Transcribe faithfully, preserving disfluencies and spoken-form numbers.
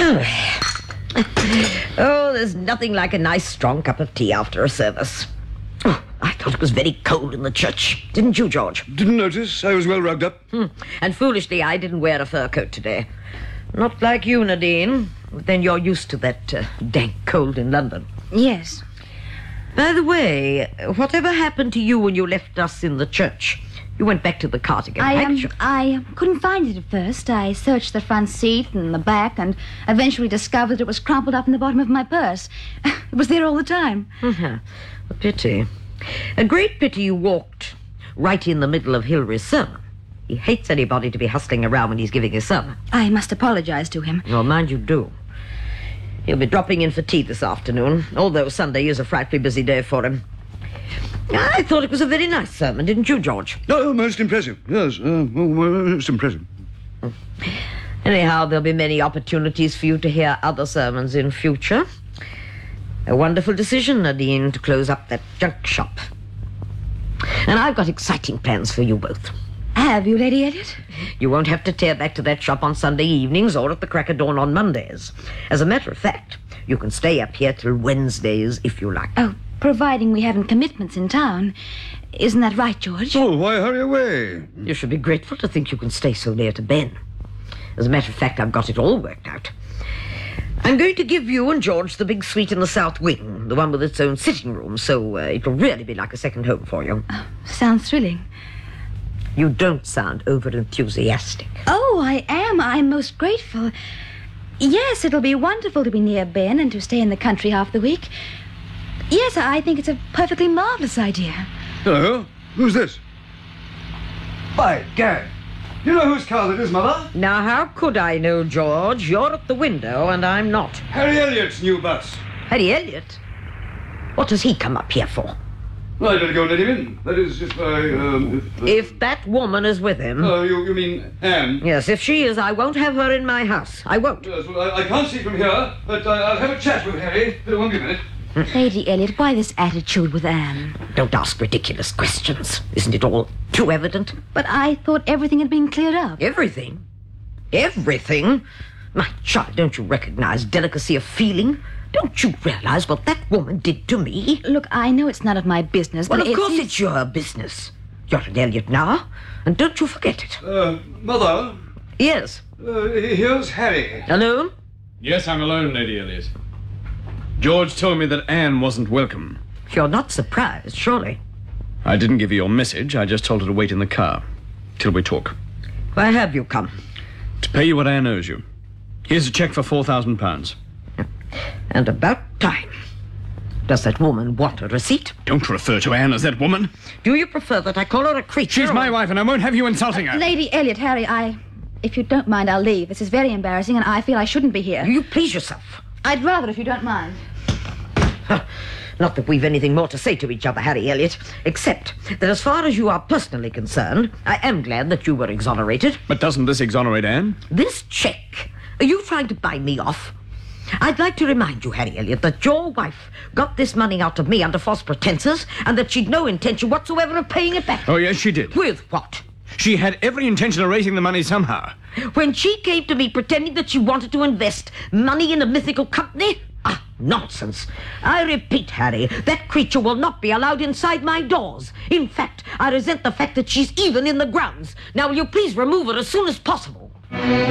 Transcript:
Oh, there's nothing like a nice strong cup of tea after a service. Oh, I thought it was very cold in the church. Didn't you, George? Didn't notice. I was well rugged up. Hmm. And foolishly, I didn't wear a fur coat today. Not like you, Nadine. But then you're used to that uh, dank cold in London. Yes. By the way, whatever happened to you when you left us in the church? You went back to the cart again, I, hadn't um, you? I couldn't find it at first. I searched the front seat and the back and eventually discovered it was crumpled up in the bottom of my purse. It was there all the time. Uh-huh. A pity. A great pity you walked right in the middle of Hilary's sermon. He hates anybody to be hustling around when he's giving his sermon. I must apologize to him. Well, mind you do. He'll be dropping in for tea this afternoon, although Sunday is a frightfully busy day for him. I thought it was a very nice sermon, didn't you, George? Oh, most impressive. Yes, uh, most impressive. Anyhow, there'll be many opportunities for you to hear other sermons in future. A wonderful decision, Nadine, to close up that junk shop. And I've got exciting plans for you both. Have you, Lady Elliot? You won't have to tear back to that shop on Sunday evenings or at the crack of dawn on Mondays. As a matter of fact, you can stay up here till Wednesdays if you like. Oh, providing we haven't commitments in town. Isn't that right, George? Oh, why hurry away? You should be grateful to think you can stay so near to Ben. As a matter of fact, I've got it all worked out. I'm going to give you and George the big suite in the south wing, the one with its own sitting room, so uh, it'll really be like a second home for you. Oh, sounds thrilling. You don't sound over-enthusiastic. Oh, I am. I'm most grateful. Yes, it'll be wonderful to be near Ben and to stay in the country half the week. Yes, I think it's a perfectly marvelous idea. Hello? Who's this? By Gad. You know whose car that is, Mother? Now, how could I know, George? You're at the window and I'm not. Harry Elliott's new bus. Harry Elliot? What does he come up here for? Well, I'd better go and let him in. That is, if I, um... If, uh, If that woman is with him... Oh, uh, you, you mean Anne? Yes, if she is, I won't have her in my house. I won't. Yes, well, I, I can't see from here, but I, I'll have a chat with Harry. It won't be a minute. Lady Elliot, why this attitude with Anne? Don't ask ridiculous questions. Isn't it all too evident? But I thought everything had been cleared up. Everything? Everything? My child, don't you recognize delicacy of feeling? Don't you realize what that woman did to me? Look, I know it's none of my business, Well, but of course it's... it's your business. You're an Elliot now, and don't you forget it. Uh, Mother? Yes. Uh, here's Harry. Alone? Yes, I'm alone, Lady Elliot. George told me that Anne wasn't welcome. You're not surprised, surely. I didn't give her your message. I just told her to wait in the car till we talk. Why have you come? To pay you what Anne owes you. Here's a cheque for four thousand pounds. And about time. Does that woman want a receipt? Don't refer to Anne as that woman. Do you prefer that I call her a creature? She's or- my wife, and I won't have you insulting her. Lady Elliot, Harry, I... If you don't mind, I'll leave. This is very embarrassing, and I feel I shouldn't be here. You please yourself. I'd rather if you don't mind. Not that we've anything more to say to each other, Harry Elliot, except that as far as you are personally concerned, I am glad that you were exonerated. But doesn't this exonerate Anne? This cheque, are you trying to buy me off? I'd like to remind you, Harry Elliot, that your wife got this money out of me under false pretenses and that she'd no intention whatsoever of paying it back. Oh, yes, she did. With what? She had every intention of raising the money somehow. When she came to me pretending that she wanted to invest money in a mythical company? Ah, nonsense. I repeat, Harry, that creature will not be allowed inside my doors. In fact, I resent the fact that she's even in the grounds. Now, will you please remove her as soon as possible?